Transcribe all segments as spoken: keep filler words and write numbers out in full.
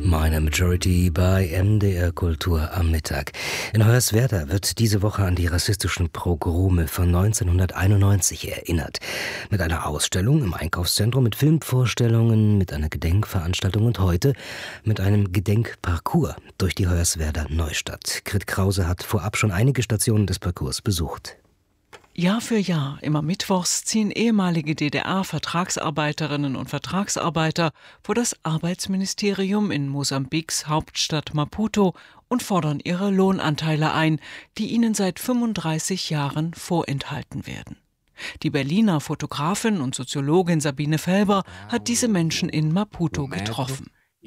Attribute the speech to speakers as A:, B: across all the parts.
A: Meine Majority bei M D R Kultur am Mittag. In Hoyerswerda wird diese Woche an die rassistischen Pogrome von neunzehnhunderteinundneunzig erinnert. Mit einer Ausstellung im Einkaufszentrum, mit Filmvorstellungen, mit einer Gedenkveranstaltung und heute mit einem Gedenkparcours durch die Hoyerswerda Neustadt. Grit Krause hat vorab schon einige Stationen des Parcours besucht.
B: Jahr für Jahr, immer mittwochs, ziehen ehemalige D D R-Vertragsarbeiterinnen und Vertragsarbeiter vor das Arbeitsministerium in Mosambiks Hauptstadt Maputo und fordern ihre Lohnanteile ein, die ihnen seit fünfunddreißig Jahren vorenthalten werden. Die Berliner Fotografin und Soziologin Sabine Felber hat diese Menschen in Maputo getroffen.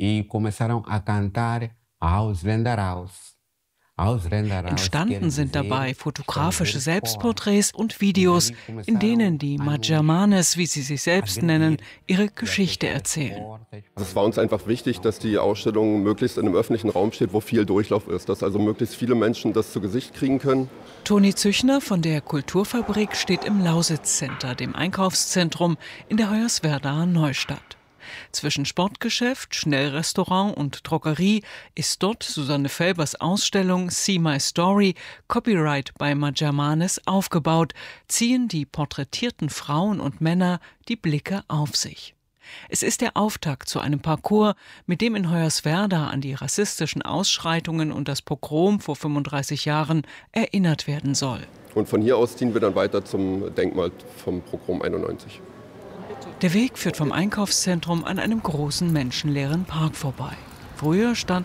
B: Entstanden sind dabei fotografische Selbstporträts und Videos, in denen die Majamanes, wie sie sich selbst nennen, ihre Geschichte erzählen.
C: Es war uns einfach wichtig, dass die Ausstellung möglichst in einem öffentlichen Raum steht, wo viel Durchlauf ist, dass also möglichst viele Menschen das zu Gesicht kriegen können.
B: Toni Züchner von der Kulturfabrik steht im Lausitz Center, dem Einkaufszentrum in der Hoyerswerda Neustadt. Zwischen Sportgeschäft, Schnellrestaurant und Drogerie ist dort Susanne Felbers Ausstellung See My Story, Copyright bei Majamanes aufgebaut, ziehen die porträtierten Frauen und Männer die Blicke auf sich. Es ist der Auftakt zu einem Parcours, mit dem in Hoyerswerda an die rassistischen Ausschreitungen und das Pogrom vor fünfunddreißig Jahren erinnert werden soll.
C: Und von hier aus ziehen wir dann weiter zum Denkmal vom Pogrom einundneunzig.
B: Der Weg führt vom Einkaufszentrum an einem großen menschenleeren Park vorbei. Früher stand